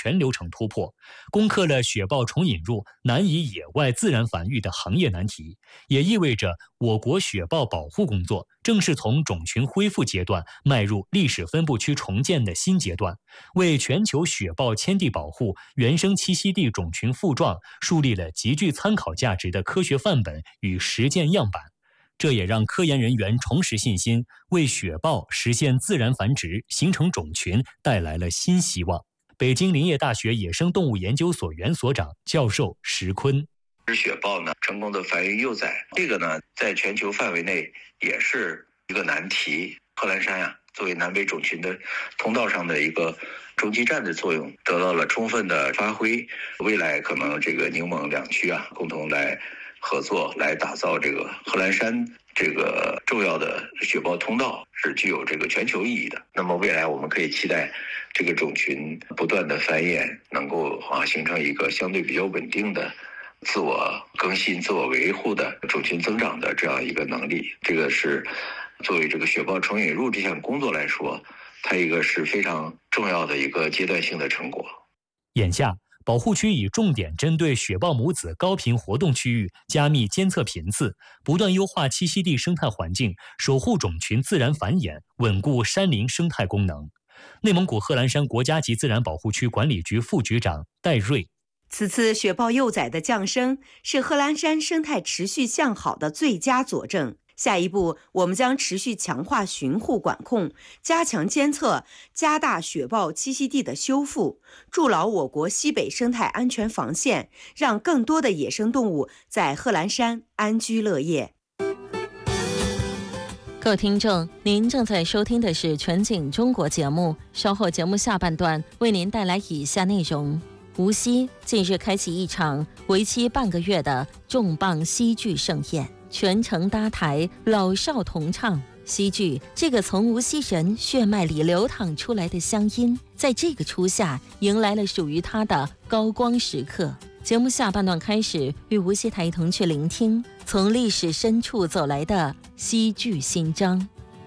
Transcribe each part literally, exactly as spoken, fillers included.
全流程突破，攻克了雪豹重引入难以野外自然繁育的行业难题，也意味着我国雪豹保护工作正式从种群恢复阶段迈入历史分布区重建的新阶段，为全球雪豹迁地保护原生栖息地种群复壮树立了极具参考价值的科学范本与实践样板。这也让科研人员重拾信心，为雪豹实现自然繁殖、形成种群带来了新希望。北京林业大学野生动物研究所原所长、教授石坤： 雪豹呢成功的繁育幼崽，这个呢在全球范围内也是一个难题。贺兰山呀、啊，作为南北种群的通道上的一个中继站的作用得到了充分的发挥。未来可能这个宁蒙两区啊，共同来合作来打造这个贺兰山这个重要的雪豹通道，是具有这个全球意义的。那么未来我们可以期待这个种群不断的繁衍，能够啊形成一个相对比较稳定的自我更新、自我维护的种群增长的这样一个能力。这个是作为这个雪豹重引入这项工作来说，它一个是非常重要的一个阶段性的成果。 眼下，保护区已重点针对雪豹母子高频活动区域加密监测频次，不断优化栖息地生态环境，守护种群自然繁衍，稳固山林生态功能。内蒙古贺兰山国家级自然保护区管理局副局长戴瑞： 此次雪豹幼崽的降生是贺兰山生态持续向好的最佳佐证。下一步，我们将持续强化巡护管控，加强监测，加大雪豹栖息地的修复，筑牢我国西北生态安全防线，让更多的野生动物在贺兰山安居乐业。 各位听众，您正在收听的是全景中国节目，稍后节目下半段为您带来以下内容。无锡近日开启一场为期半个月的重磅戏剧盛宴，全程搭台，老少同唱。戏剧这个从无锡人血脉里流淌出来的乡音，在这个初夏迎来了属于它的高光时刻。节目下半段开始，与无锡台一同去聆听从历史深处走来的戏剧新章。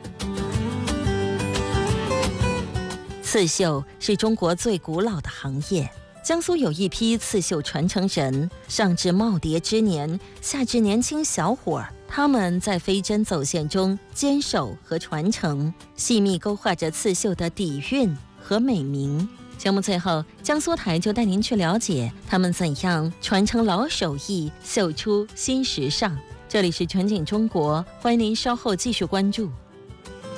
刺绣是中国最古老的行业，江苏有一批刺绣传承人，上至耄耋之年，下至年轻小伙儿，他们在飞针走线中坚守和传承，细密勾画着刺绣的底蕴和美名。节目最后，江苏台就带您去了解他们怎样传承老手艺，绣出新时尚。这里是全景中国，欢迎您稍后继续关注。